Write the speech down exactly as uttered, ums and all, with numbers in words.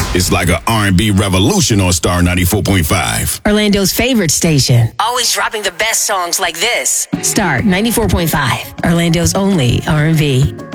It's like an R and B revolution on Star ninety-four point five. Orlando's favorite station. Always dropping the best songs like this. Star ninety-four point five. Orlando's only R and B.